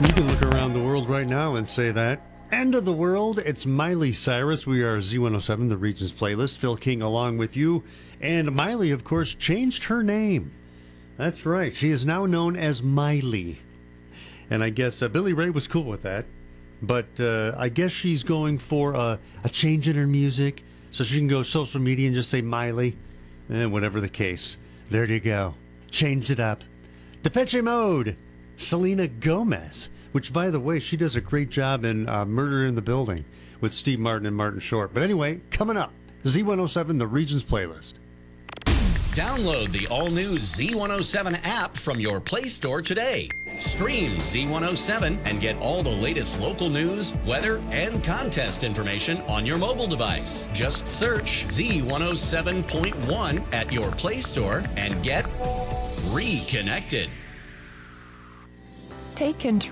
You can look around the world right now and say that. End of the world, it's Miley Cyrus. We are Z107, the Regions playlist. Phil King along with you. And Miley, of course, changed her name. That's right. She is now known as Miley. And I guess Billy Ray was cool with that. But I guess she's going for a change in her music so she can go social media and just say Miley. Whatever the case. There you go. Changed it up. Depeche Mode. Selena Gomez. Which, by the way, she does a great job in Murder in the Building with Steve Martin and Martin Short. But anyway, coming up, Z107, the Regions playlist. Download the all-new Z107 app from your Play Store today. Stream Z107 and get all the latest local news, weather, and contest information on your mobile device. Just search Z107.1 at your Play Store and get reconnected. Take control.